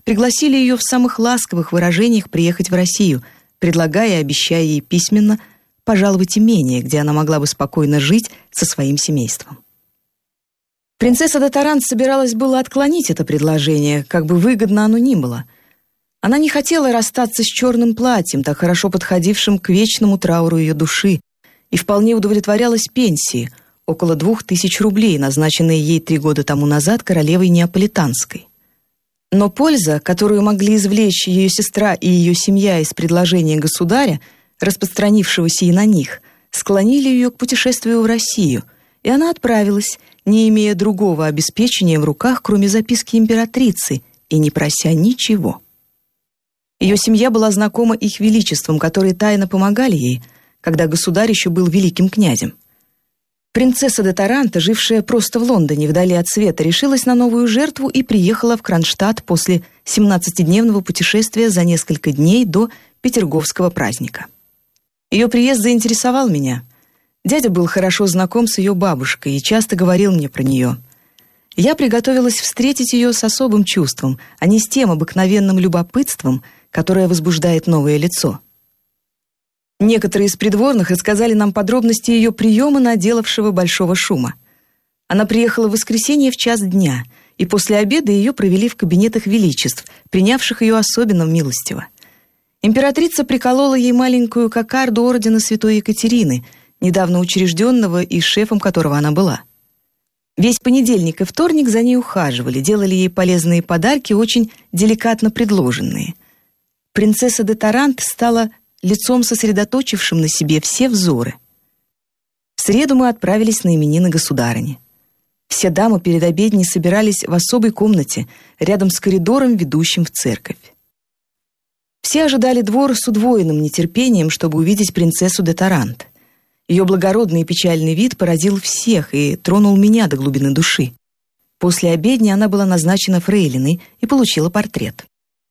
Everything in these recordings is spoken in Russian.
пригласили ее в самых ласковых выражениях приехать в Россию, предлагая и обещая ей письменно пожаловать имение, где она могла бы спокойно жить со своим семейством. Принцесса де Тарант собиралась было отклонить это предложение, как бы выгодно оно ни было. Она не хотела расстаться с черным платьем, так хорошо подходившим к вечному трауру ее души, и вполне удовлетворялась пенсией, около 2000 рублей, назначенной ей 3 года тому назад королевой Неаполитанской. Но польза, которую могли извлечь ее сестра и ее семья из предложения государя, распространившегося и на них, склонили ее к путешествию в Россию, и она отправилась, не имея другого обеспечения в руках, кроме записки императрицы, и не прося ничего. Ее семья была знакома их величеством, которые тайно помогали ей, когда государь еще был великим князем. Принцесса де Тарант, жившая просто в Лондоне, вдали от света, решилась на новую жертву и приехала в Кронштадт после 17-дневного путешествия за несколько дней до Петерговского праздника. Ее приезд заинтересовал меня. Дядя был хорошо знаком с ее бабушкой и часто говорил мне про нее. Я приготовилась встретить ее с особым чувством, а не с тем обыкновенным любопытством, которое возбуждает новое лицо. Некоторые из придворных рассказали нам подробности ее приема, наделавшего большого шума. Она приехала в воскресенье в 1:00 дня, и после обеда ее провели в кабинетах величеств, принявших ее особенно милостиво. Императрица приколола ей маленькую кокарду ордена Святой Екатерины, недавно учрежденного и шефом которого она была. Весь понедельник и вторник за ней ухаживали, делали ей полезные подарки, очень деликатно предложенные. Принцесса де Тарант стала лицом, сосредоточившим на себе все взоры. В среду мы отправились на именины государыни. Все дамы перед обедней собирались в особой комнате, рядом с коридором, ведущим в церковь. Все ожидали двор с удвоенным нетерпением, чтобы увидеть принцессу де Тарант. Ее благородный и печальный вид поразил всех и тронул меня до глубины души. После обедни она была назначена фрейлиной и получила портрет.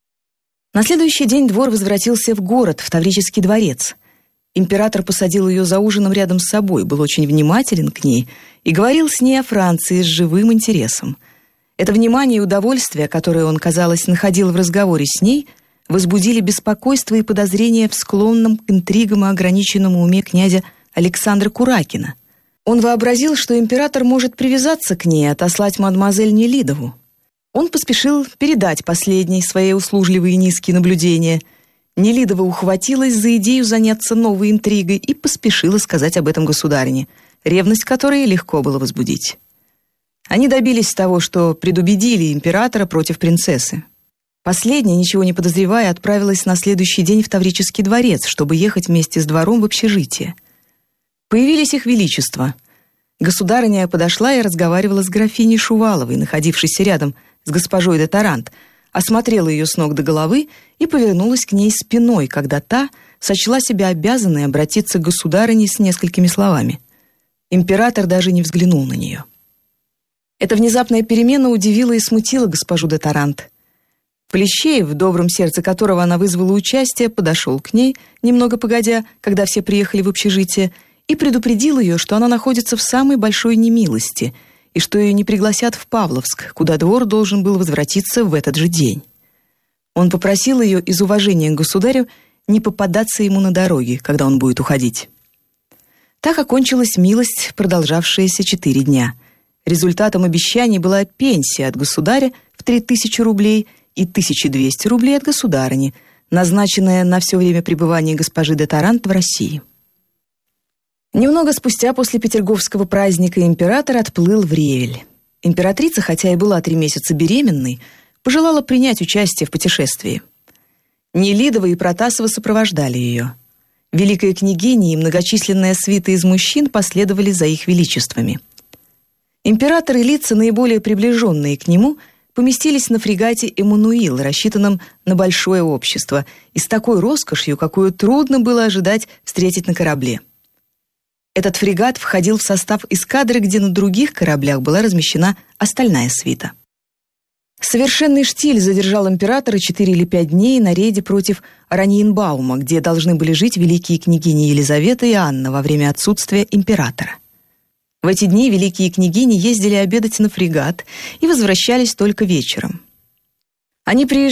На следующий день двор возвратился в город, в Таврический дворец. Император посадил ее за ужином рядом с собой, был очень внимателен к ней и говорил с ней о Франции с живым интересом. Это внимание и удовольствие, которое он, казалось, находил в разговоре с ней, возбудили беспокойство и подозрения в склонном к интригам и ограниченном уме князя Александра Куракина. Он вообразил, что император может привязаться к ней и отослать мадемуазель Нелидову. Он поспешил передать последней свои услужливые и низкие наблюдения. Нелидова ухватилась за идею заняться новой интригой и поспешила сказать об этом государине, ревность которой легко было возбудить. Они добились того, что предубедили императора против принцессы. Последняя, ничего не подозревая, отправилась на следующий день в Таврический дворец, чтобы ехать вместе с двором в общежитие. Появились их величества. Государыня подошла и разговаривала с графиней Шуваловой, находившейся рядом с госпожой де Тарант, осмотрела ее с ног до головы и повернулась к ней спиной, когда та сочла себя обязанной обратиться к государыне с несколькими словами. Император даже не взглянул на нее. Эта внезапная перемена удивила и смутила госпожу де Тарант. Плещеев, в добром сердце которого она вызвала участие, подошел к ней, немного погодя, когда все приехали в общежитие, и предупредил ее, что она находится в самой большой немилости и что ее не пригласят в Павловск, куда двор должен был возвратиться в этот же день. Он попросил ее из уважения к государю не попадаться ему на дороге, когда он будет уходить. Так окончилась милость, продолжавшаяся 4 дня. Результатом обещаний была пенсия от государя в 3000 рублей и 1200 рублей от государыни, назначенная на все время пребывания госпожи де Тарант в России. Немного спустя после Петерговского праздника император отплыл в Ревель. Императрица, хотя и была 3 месяца беременной, пожелала принять участие в путешествии. Нелидова и Протасова сопровождали ее. Великая княгиня и многочисленная свита из мужчин последовали за их величествами. Император и лица, наиболее приближенные к нему, поместились на фрегате «Эммануил», рассчитанном на большое общество, и с такой роскошью, какую трудно было ожидать встретить на корабле. Этот фрегат входил в состав эскадры, где на других кораблях была размещена остальная свита. Совершенный штиль задержал императора 4 или 5 дней на рейде против Ораниенбаума, где должны были жить великие княгини Елизавета и Анна во время отсутствия императора. В эти дни великие княгини ездили обедать на фрегат и возвращались только вечером. Они приезжали